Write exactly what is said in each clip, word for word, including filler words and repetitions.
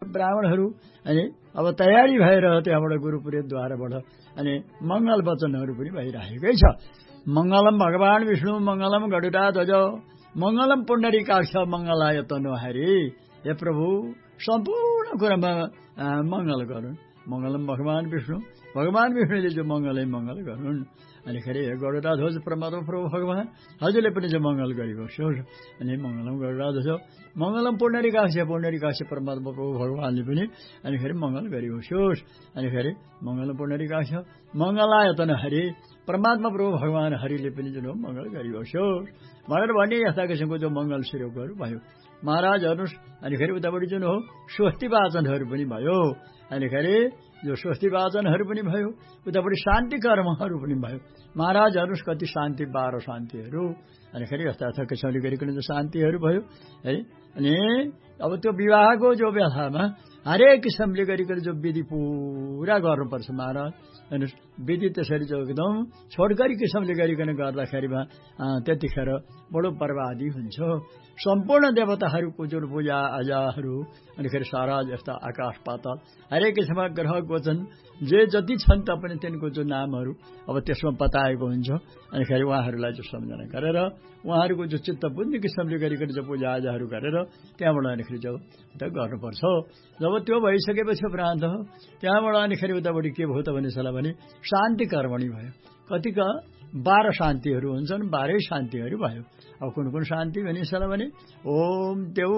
ब्राह्मणहरू अनि अब तयारी भएर त्यहाँबाट गुरुपुरोहितद्वाराबाट अनि मङ्गल वचनहरू पनि भइरहेकै छ। मङ्गलम भगवान विष्णु मङ्गलम गरुडाध्वज मङ्गलम पुण्डरीकाक्ष मङ्गलाय तनु हरि। हे प्रभु सम्पूर्ण कुरामा मङ्गल गरून्। मङ्गलम भगवान विष्णु भगवान विष्णुले जो मङ्गलै मङ्गल गरून्। अनि खेरि गरुडाध्वज परमात्मा प्रभु भगवान हजुरले पनि जो मङ्गल गरिबस्योस्। अनि मङ्गलम गरुडाध्वज मङ्गलम पुण्डरीकाक्ष पुण्डरीकाक्ष परमात्मा प्रभु भगवानले पनि अनि खेरि मङ्गल गरिबस्योस्। अनि खेरि मङ्गलम पुण्डरीकाक्ष मङ्गलाय तनु हरि परमात्मा प्रभु भगवान हरिले पनि जुन मङ्गल गरिबस्योस् भनेर भन्ने यस्ता किसिमको जो मङ्गल श्लोकहरू भयो महाराजहरू। अनि खेरि उतापट्टि जुन हो स्वस्ति वाचनहरू पनि भयो। अनि खेरि जो स्वस्ति वाचनहरू पनि भयो उतापट्टि शान्ति कर्महरू पनि भयो। महाराजहरू कति शान्ति बाह्र शान्तिहरू अनि खेरि यस्ता यस्ता किसिमले गरिकन जो शान्तिहरू भयो है। अनि अब त्यो विवाहको जो व्यथामा हरेक किसिमले गरिकन जो विधि पुरा गर्नुपर्छ महाराज। अनि विधि त्यसरी जो एकदम छोटकरी किसिमले गरिकन गर्दाखेरिमा त्यतिखेर बडो बर्बादी हुन्छ। सम्पूर्ण देवताहरूको जुन पूजा आजाहरू अनि खेरि सारा जस्ता आकाश पाताल हरेक किसिमका ग्रह गोचन जे जति छन् तापनि तिनको जो नामहरू अब त्यसमा बताएको हुन्छ। अनि खेरि उहाँहरूलाई जो सम्झना गरेर उहाँहरूको जो चित्त बुझ्ने किसिमले गरिकन जो पूजा आजाहरू गरेर त्यहाँबाट अनिखेरि जब त गर्नुपर्छ। जब त्यो भइसकेपछि उपरान्त त्यहाँबाट अनिखेरि उतापट्टि के भयो त भनेसला भने शान्ति कर्मणी भयो। कतिका बाह्र शान्तिहरू हुन्छन् बाह्रै शान्तिहरू भयो। अब कुन कुन शान्ति भनिसला भने ओम देव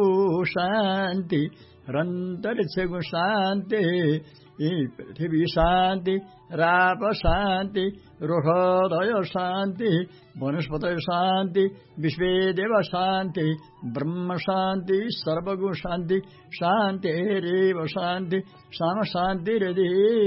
शान्ति रन्तरिक्षको शान्ति पृथ्वी शान्ति राप शान्ति रोषधय शान्ति वनस्पतय शान्ति विश्वे देव शान्ति ब्रह्म शान्ति सर्वगुण शान्ति शान्ति रेव शान्ति साम शान्ति हृदि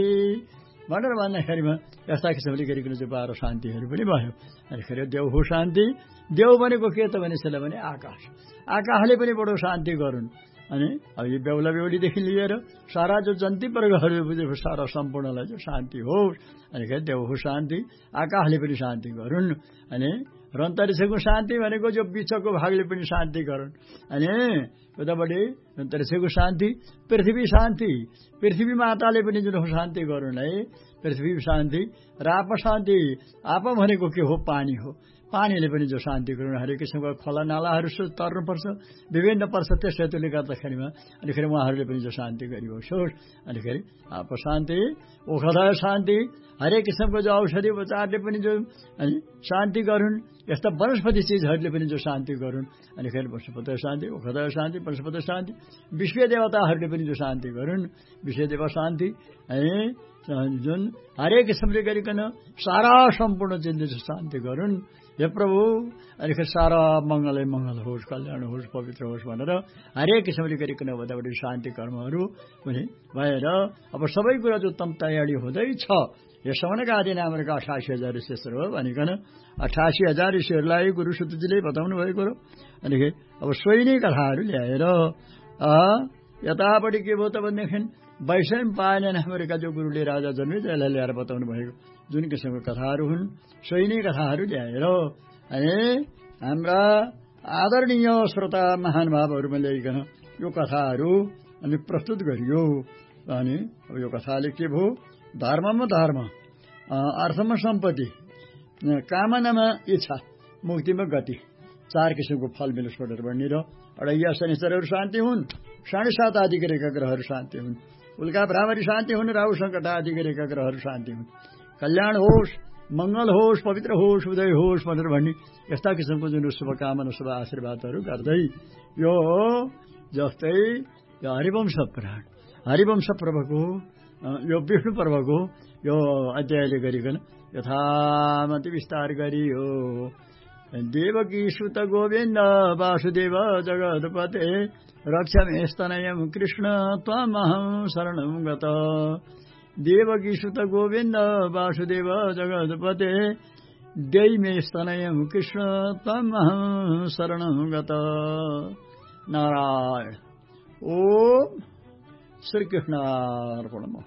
भनेर भन्दाखेरिमा यस्ता किसिमले गरिकन चाहिँ बाह्र शान्तिहरू पनि भयो। अनिखेरि देव हो शान्ति देव भनेको के त भनेसला भने आकाश आकाशले पनि बडो शान्ति गरून्। अनि अब यो बेहुला बेहुलीदेखि लिएर सारा जो जन्ती वर्गहरू सारा सम्पूर्णलाई जो शान्ति होस्। अनिखेरि देव हो शान्ति आकाशले पनि शान्ति गरून्। अनि रन्तरिक्षको शान्ति भनेको जो बिचको भागले पनि शान्ति गरून्। अनि उतापट्टि रन्तरिक्षको शान्ति पृथ्वी शान्ति पृथ्वी माताले पनि जुन शान्ति गरून् है। पृथ्वी शान्ति राप शान्ति आप भनेको के हो पानी हो पानीले पनि जो शान्ति गरून्। हरेक किसिमका खोला नालाहरू तर्नुपर्छ विभिन्न पर्छ त्यस हेतुले गर्दाखेरिमा अनिखेरि उहाँहरूले पनि जो शान्ति गरिबस्योस्। अनिखेरि आप शान्ति ओखदय शान्ति हरेक किसिमको जो औषधि उपचारले पनि जो अनि शान्ति गरून्। यस्ता वनस्पति चिजहरूले पनि जो शान्ति गरून्। अनिखेरि वनस्पति शान्ति ओखदय शान्ति वनस्पति शान्ति विश्व देवताहरूले पनि जो शान्ति गरून्। विश्व देव शान्ति है जुन हरेक किसिमले गरिकन सारा सम्पूर्ण चिजले शान्ति गरून्। हे प्रभु अनिखेरि सारा मङ्गलै मङ्गल होस् कल्याण होस् पवित्र होस् भनेर हरेक किसिमले गरिकन उताबाट शान्ति कर्महरू पनि भएर अब सबै कुरा जो तम तयारी हुँदैछ। यसमनका आदि नामका अठासी हजार ऋषिहरू हो भनिकन अठासी हजार ऋषिहरूलाई गुरु सुतजीले बताउनु भएको हो। अनिखेरि अब सोही नै कथाहरू ल्याएर यतापट्टि के भयो त भनेदेखि वैषम पाएन नामका जो गुरुले राजा जन्मेजयलाई ल्याएर बताउनु भएको जुन किसिमको कथाहरू हुन् सोही नै कथाहरू ल्याएर अनि हाम्रा आदरणीय श्रोता महानुभावहरूमा ल्याइकन यो कथाहरू अनि प्रस्तुत गरियो। अनि अब यो कथाले के भयो धर्ममा धर्म अर्थमा सम्पत्ति कामनामा इच्छा मुक्तिमा गति चार किसिमको फल मिलोस् भनेर भन्ने र अढैया शनिश्चरहरू शान्ति हुन्। साढे सात आदि गरेका ग्रहहरू शान्ति हुन्। उल्का भ्रामरी शान्ति हुन्। राहु सङ्कट आदि गरेका ग्रहहरू शान्ति हुन्। कल्याण होस् मङ्गल होस् पवित्र होस् उदय होस् भनेर भन्ने यस्ता किसिमको जुन शुभकामना शुभ आशीर्वादहरू गर्दै यो जस्तै यो हरिवंश पुराण हरिवंश पर्वको यो विष्णु पर्वको यो अध्यायले गरिकन यथामति विस्तार गरियो। देवकी सुत गोविन्द वासुदेव जगत्पते रक्षमे स्तनयं कृष्ण त्वमहं शरणं गत। देवकी सुत गोविन्द वासुदेव जगत्पते देयमे स्तनयं कृष्ण त्वमहं शरणं गत। नारायण ओम श्री कृष्णार्पणमस्तु।